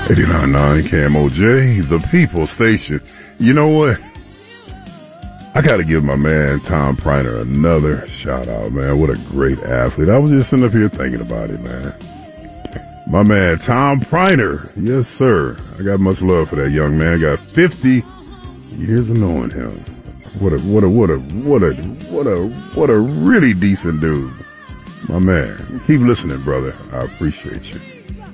89.9 KMOJ, the People Station. You know what? I got to give my man Tom Priner another shout out, man. What a great athlete. I was just sitting up here thinking about it, man. My man Tom Priner. Yes, sir. I got much love for that young man. I got 50 years of knowing him. What a really decent dude. My man. Keep listening, brother. I appreciate you.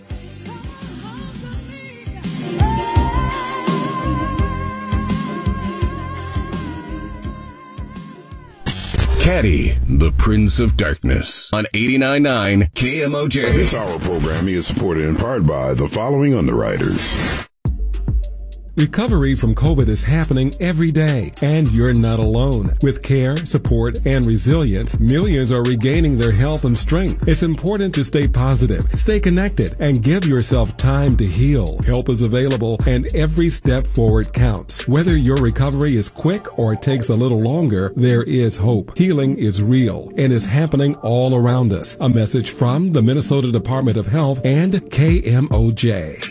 Caddy, the Prince of Darkness, on 89.9 KMOJ. This hour programming is supported in part by the following underwriters. Recovery from COVID is happening every day, and you're not alone. With care, support, and resilience, millions are regaining their health and strength. It's important to stay positive, stay connected, and give yourself time to heal. Help is available, and every step forward counts. Whether your recovery is quick or takes a little longer, there is hope. Healing is real and is happening all around us. A message from the Minnesota Department of Health and KMOJ.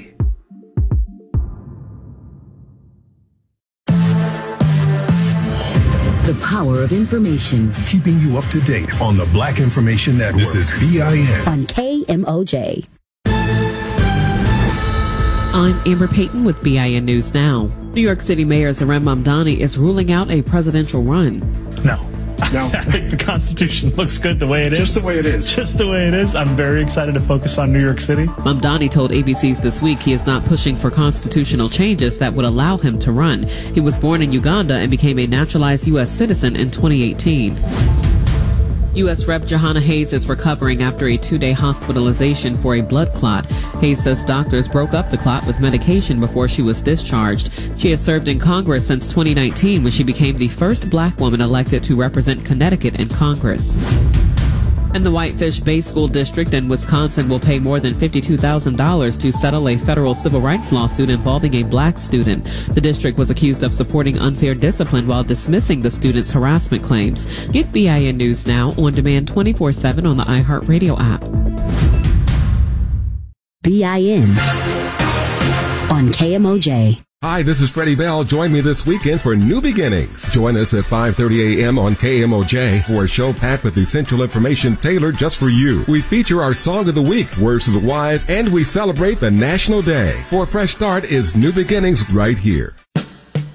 The power of information. Keeping you up to date on the Black Information Network. This is BIN. On KMOJ. I'm Amber Payton with BIN News Now. New York City Mayor Zohran Mamdani is ruling out a presidential run. No. I think the Constitution looks good the way it is. Just the way it is. Just the way it is. I'm very excited to focus on New York City. Mamdani told ABC's This Week he is not pushing for constitutional changes that would allow him to run. He was born in Uganda and became a naturalized U.S. citizen in 2018. U.S. Rep. Jahana Hayes is recovering after a 2-day hospitalization for a blood clot. Hayes says doctors broke up the clot with medication before she was discharged. She has served in Congress since 2019 when she became the first black woman elected to represent Connecticut in Congress. And the Whitefish Bay School District in Wisconsin will pay more than $52,000 to settle a federal civil rights lawsuit involving a black student. The district was accused of supporting unfair discipline while dismissing the student's harassment claims. Get BIN News Now on demand 24/7 on the iHeartRadio app. BIN on KMOJ. Hi, this is Freddie Bell. Join me this weekend for New Beginnings. Join us at 5:30 a.m. on KMOJ for a show packed with essential information tailored just for you. We feature our Song of the Week, Words of the Wise, and we celebrate the National Day. For a fresh start is New Beginnings right here.